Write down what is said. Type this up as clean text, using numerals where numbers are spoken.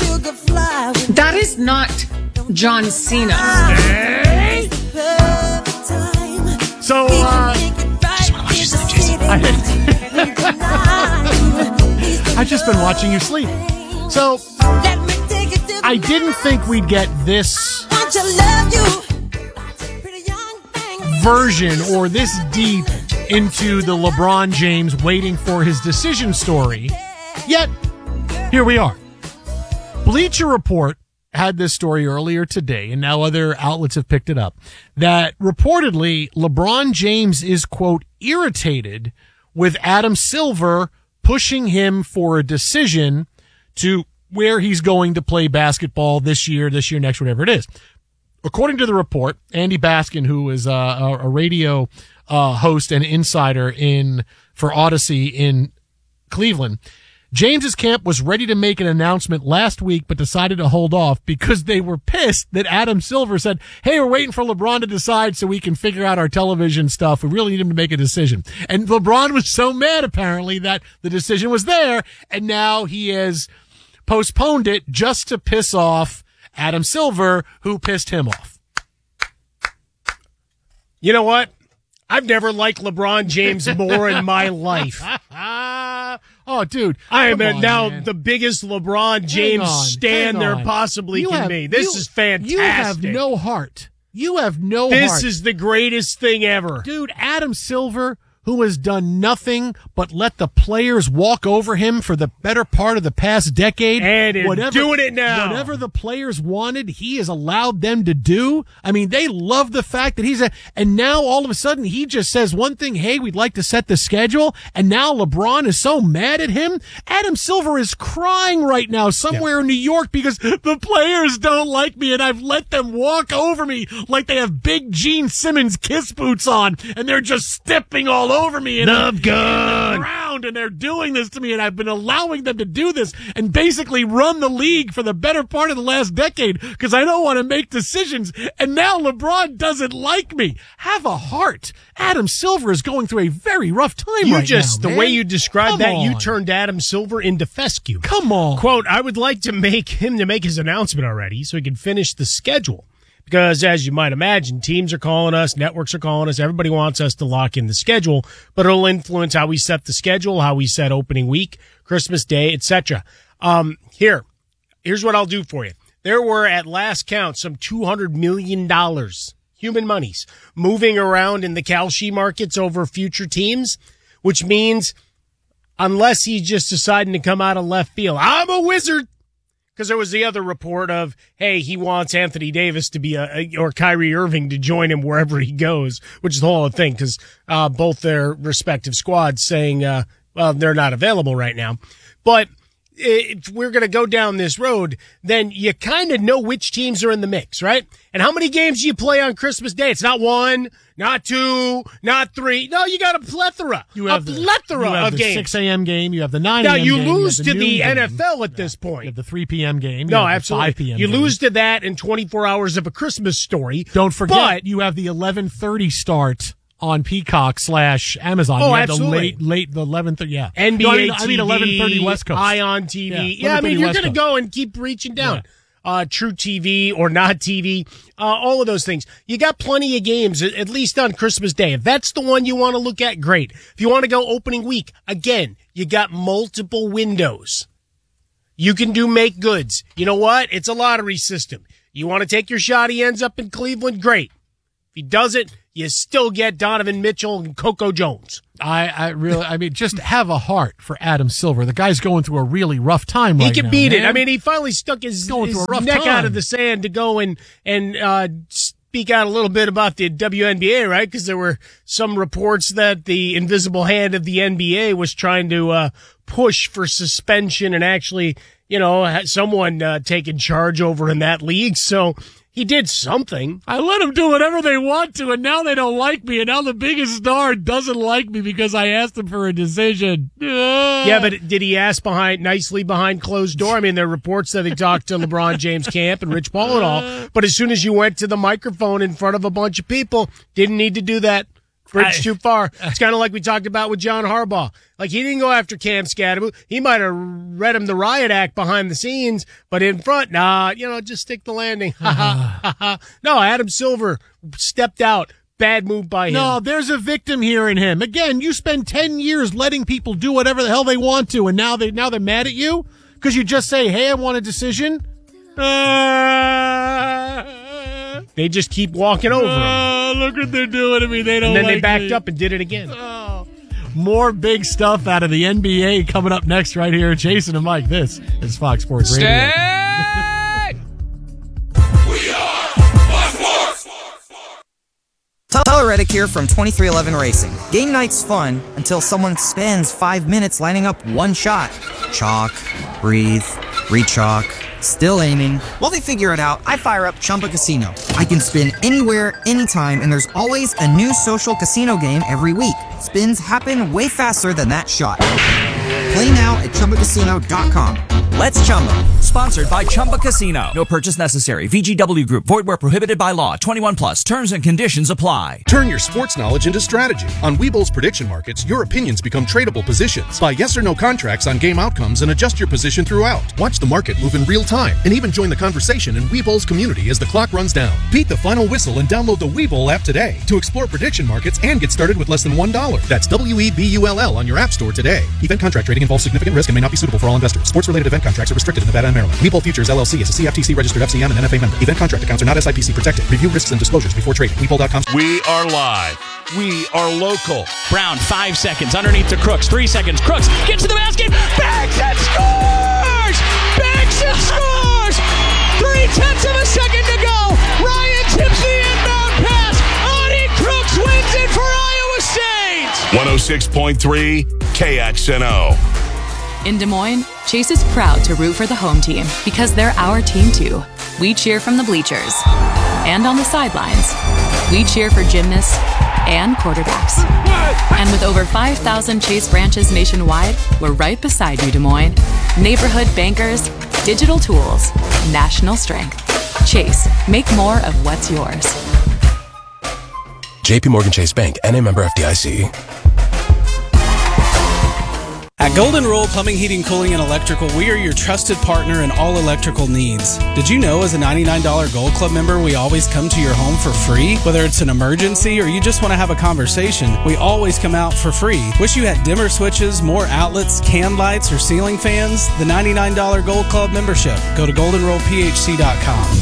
That is not John Cena. Hey. So, I've just been watching you sleep. So, I didn't think we'd get this version or this deep into the LeBron James waiting for his decision story. Yet, here we are. Bleacher Report had this story earlier today, and now other outlets have picked it up, that reportedly LeBron James is, quote, irritated with Adam Silver pushing him for a decision to where he's going to play basketball this year, next, whatever it is. According to the report, Andy Baskin, who is a radio host and insider for Odyssey in Cleveland, James's camp was ready to make an announcement last week, but decided to hold off because they were pissed that Adam Silver said, hey, we're waiting for LeBron to decide so we can figure out our television stuff. We really need him to make a decision. And LeBron was so mad, apparently, that the decision was there, and now he has postponed it just to piss off Adam Silver, who pissed him off. You know what? I've never liked LeBron James more in my life. Oh, dude. I am the biggest LeBron James stan there possibly can be. This is fantastic. You have no heart. This is the greatest thing ever. Dude, Adam Silver, who has done nothing but let the players walk over him for the better part of the past decade. And doing it now. Whatever the players wanted, he has allowed them to do. I mean, they love the fact that and now all of a sudden he just says one thing, hey, we'd like to set the schedule, and now LeBron is so mad at him. Adam Silver is crying right now somewhere in New York because the players don't like me and I've let them walk over me like they have big Gene Simmons kiss boots on and they're just stepping all over me and Nerf gun around, and they're doing this to me, and I've been allowing them to do this and basically run the league for the better part of the last decade because I don't want to make decisions, and now LeBron doesn't like me. Have a heart. Adam Silver is going through a very rough time right now. The way you described that, you turned Adam Silver into fescue. Come on. Quote, I would like to make his announcement already so he can finish the schedule. Because, as you might imagine, teams are calling us, networks are calling us, everybody wants us to lock in the schedule, but it'll influence how we set the schedule, how we set opening week, Christmas Day, etc. Here's what I'll do for you. There were, at last count, some $200 million, human monies, moving around in the Kalshi markets over future teams, which means, unless he's just deciding to come out of left field, I'm a wizard. Because there was the other report of, hey, he wants Anthony Davis to be or Kyrie Irving to join him wherever he goes, which is the whole thing, because both their respective squads saying, they're not available right now. But if we're going to go down this road, then you kind of know which teams are in the mix, right? And how many games do you play on Christmas Day? It's not one, not two, not three. No, you got a plethora. You have of games. 6 a.m. game. You have the 9 a.m. game. Now, you game, lose you to the NFL at this point. You have the 3 p.m. game. No, absolutely. 5 p.m. You game. lose to that in 24 hours of A Christmas Story. Don't forget, you have the 11:30 start on Peacock / Amazon. Oh, you have absolutely. the 11:30, yeah. NBA TV, I mean 11:30 West Coast. Ion TV. Yeah, I mean, you're going to Coast. go and keep reaching down. True TV or not TV, all of those things. You got plenty of games, at least on Christmas Day. If that's the one you want to look at, great. If you want to go opening week, again, you got multiple windows. You can do make goods. You know what? It's a lottery system. You want to take your shot, he ends up in Cleveland, great. If he doesn't, you still get Donovan Mitchell and Coco Jones. I mean, just have a heart for Adam Silver. The guy's going through a really rough time right now. He can beat it. I mean, he finally stuck his neck out of the sand to go and speak out a little bit about the WNBA, right? Because there were some reports that the invisible hand of the NBA was trying to push for suspension and actually, someone taking charge over in that league. So he did something. I let them do whatever they want to, and now they don't like me, and now the biggest star doesn't like me because I asked him for a decision. Yeah, but did he ask nicely behind closed door? I mean, there are reports that he talked to LeBron James camp and Rich Paul and all, but as soon as you went to the microphone in front of a bunch of people, didn't need to do that. Bridge too far. It's kind of like we talked about with John Harbaugh. Like, he didn't go after Cam Scadaboo. He might have read him the riot act behind the scenes, but in front, just stick the landing. No, Adam Silver stepped out. Bad move by him. No, there's a victim here in him. Again, you spend 10 years letting people do whatever the hell they want to, and now they're mad at you because you just say, hey, I want a decision. They just keep walking over him. Look what they're doing to me. They don't. And then like they backed me. up and did it again. More big stuff out of the NBA coming up next right here. Jason and Mike, this is Fox Sports Radio. We are Fox Sports. Tyler Reddick here from 2311 Racing. Game night's fun until someone spends 5 minutes lining up one shot. Chalk, breathe, re-chalk, still aiming. While they figure it out, I fire up Chumba Casino. I can spin anywhere, anytime, and there's always a new social casino game every week. Spins happen way faster than that shot. Play now at ChumbaCasino.com. Let's Chumba. Sponsored by Chumba Casino. No purchase necessary. VGW Group. Void where prohibited by law. 21 plus. Terms and conditions apply. Turn your sports knowledge into strategy. On Webull's prediction markets, your opinions become tradable positions. Buy yes or no contracts on game outcomes and adjust your position throughout. Watch the market move in real time and even join the conversation in Webull's community as the clock runs down. Beat the final whistle and download the Webull app today to explore prediction markets and get started with less than $1. That's WEBULL on your app store today. Event contract trading involves significant risk and may not be suitable for all investors. Sports-related event contracts are restricted in Nevada and Maryland. Webull Futures LLC is a CFTC registered FCM and NFA member. Event contract accounts are not SIPC protected. Review risks and disclosures before trading. Webull.com. We are live. We are local. Brown, 5 seconds underneath to Crooks. 3 seconds. Crooks gets to the basket. Banks and scores! Banks and scores! 0.3 of a second to go. Ryan tips the inbound pass. Audie Crooks wins it for Iowa State. 106.3 KXNO. In Des Moines, Chase is proud to root for the home team because they're our team too. We cheer from the bleachers and on the sidelines. We cheer for gymnasts and quarterbacks. And with over 5,000 Chase branches nationwide, we're right beside you, Des Moines. Neighborhood bankers, digital tools, national strength. Chase, make more of what's yours. JP Morgan Chase Bank, N.A. member FDIC. At Golden Rule Plumbing, Heating, Cooling, and Electrical, we are your trusted partner in all electrical needs. Did you know as a $99 Gold Club member, we always come to your home for free? Whether it's an emergency or you just want to have a conversation, we always come out for free. Wish you had dimmer switches, more outlets, can lights, or ceiling fans? The $99 Gold Club membership. Go to goldenrollphc.com.